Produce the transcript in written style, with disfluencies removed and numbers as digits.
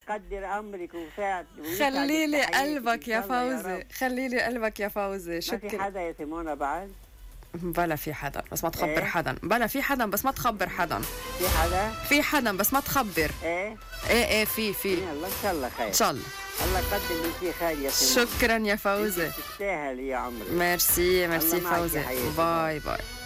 يقدر امرك وساعد خلي لي قلبك يا فوزي، خلي لي قلبك يا فوزي. شكرا. ما في حدا يا سيمونة بعد؟ بلا في حدا بس ما تخبر حدا. بلا في حدا بس ما تخبر حدا. في حدا؟ في حدا بس ما تخبر. ايه في يلا ان شاء الله خير. ان شاء الله الله يقدم لي فيه خير يا سيمونة. شكرا يا فوزي. تستاهل يا عمري. ميرسي فوزي. باي باي.